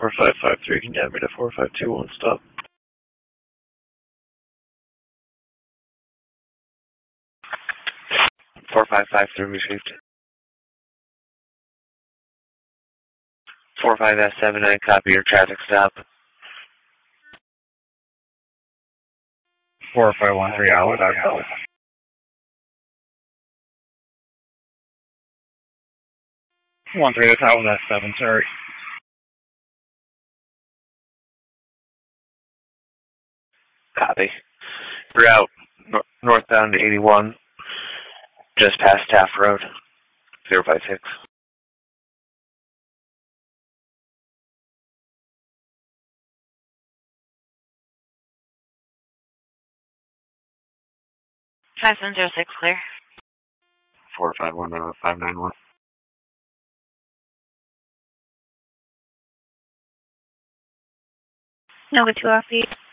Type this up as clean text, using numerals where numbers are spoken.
4553, condemn me to 4521, stop. 4553 received. 45S79, copy your traffic stop. 4513 out. 13, that's out with that 7, sorry. Copy. Route northbound to 81, just past Taft Road, 056. Five 706 clear. 451591. Nova 2 off the